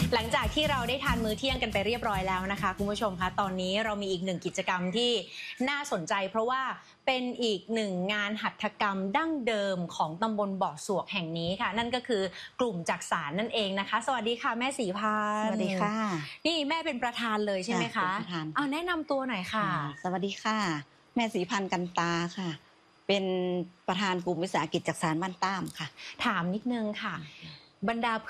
หลังจากที่เราได้ทานมื้อเที่ยงกันไปเรียบร้อยแล้วนะคะคุณผู้ชมคะตอนนี้เรามีอีกหนึ่งกิจกรรมที่น่าสนใจเพราะว่าเป็นอีกหนึ่งงานหัตถกรรมดั้งเดิมของตำบลบ่อสวกแห่งนี้ค่ะนั่นก็คือกลุ่มจักสานนั่นเองนะคะสวัสดีค่ะแม่ศรีพันธ์สวัสดีค่ะนี่แม่เป็นประธานเลยใช่ไหมคะเป็นประธานแนะนำตัวหน่อยค่ะสวัสดีค่ะแม่ศรีพันธ์กันตาค่ะเป็นประธานกลุ่มวิสาหกิจจักสานบ้านต้ามค่ะถามนิดนึงค่ะบรรดา